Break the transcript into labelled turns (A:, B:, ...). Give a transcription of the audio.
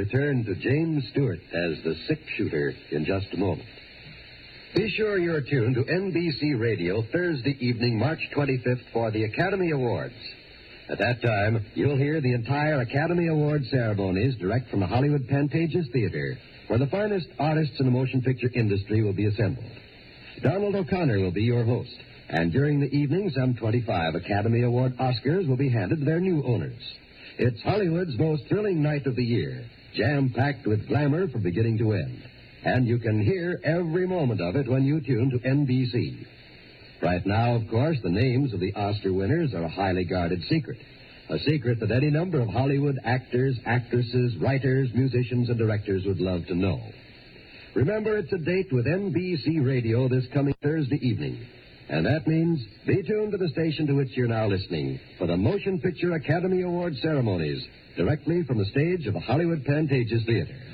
A: return to James Stewart as the six-shooter in just a moment. Be sure you're tuned to NBC Radio Thursday evening, March 25th, for the Academy Awards. At that time, you'll hear the entire Academy Award ceremonies direct from the Hollywood Pantages Theater, where the finest artists in the motion picture industry will be assembled. Donald O'Connor will be your host, and during the evening, some 25 Academy Award Oscars will be handed to their new owners. It's Hollywood's most thrilling night of the year, jam-packed with glamour from beginning to end. And you can hear every moment of it when you tune to NBC. Right now, of course, the names of the Oscar winners are a highly guarded secret. A secret that any number of Hollywood actors, actresses, writers, musicians, and directors would love to know. Remember, it's a date with NBC Radio this coming Thursday evening. And that means be tuned to the station to which you're now listening for the Motion Picture Academy Award ceremonies directly from the stage of the Hollywood Pantages Theater.